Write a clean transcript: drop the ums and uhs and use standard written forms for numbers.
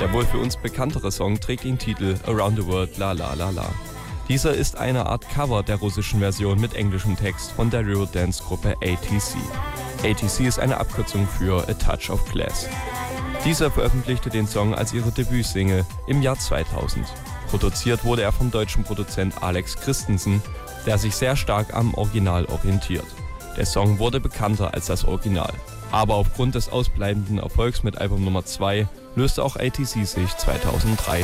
Der wohl für uns bekanntere Song trägt den Titel Around the World La La La La. Dieser ist eine Art Cover der russischen Version mit englischem Text von der Eurodance-Gruppe ATC. ATC ist eine Abkürzung für A Touch of Class. Dieser veröffentlichte den Song als ihre Debütsingle im Jahr 2000. Produziert wurde er vom deutschen Produzent Alex Christensen, der sich sehr stark am Original orientiert. Der Song wurde bekannter als das Original. Aber aufgrund des ausbleibenden Erfolgs mit Album Nummer 2 löste auch ATC sich 2003